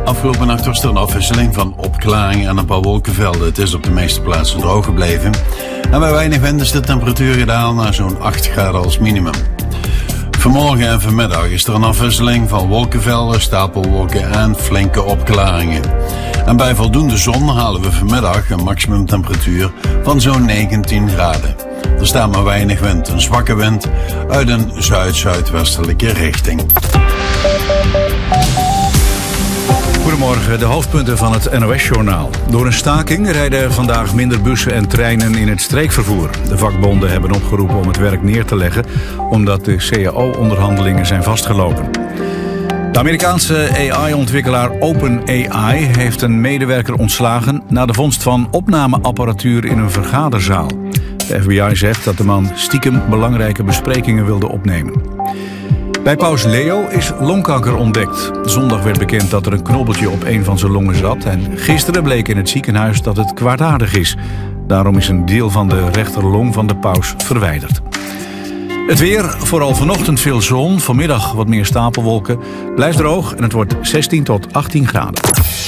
Afgelopen nacht was er een afwisseling van opklaringen en een paar wolkenvelden. Het is op de meeste plaatsen droog gebleven. En bij weinig wind is de temperatuur gedaald naar zo'n 8 graden als minimum. Vanmorgen en vanmiddag is er een afwisseling van wolkenvelden, stapelwolken en flinke opklaringen. En bij voldoende zon halen we vanmiddag een maximumtemperatuur van zo'n 19 graden. Er staat maar weinig wind, een zwakke wind uit een zuid-zuidwestelijke richting. Goedemorgen, de hoofdpunten van het NOS-journaal. Door een staking rijden vandaag minder bussen en treinen in het streekvervoer. De vakbonden hebben opgeroepen om het werk neer te leggen, omdat de CAO-onderhandelingen zijn vastgelopen. De Amerikaanse AI-ontwikkelaar OpenAI heeft een medewerker ontslagen na de vondst van opnameapparatuur in een vergaderzaal. De FBI zegt dat de man stiekem belangrijke besprekingen wilde opnemen. Bij paus Leo is longkanker ontdekt. Zondag werd bekend dat er een knobbeltje op een van zijn longen zat. En gisteren bleek in het ziekenhuis dat het kwaadaardig is. Daarom is een deel van de rechterlong van de paus verwijderd. Het weer, vooral vanochtend veel zon. Vanmiddag wat meer stapelwolken. Blijft droog en het wordt 16 tot 18 graden.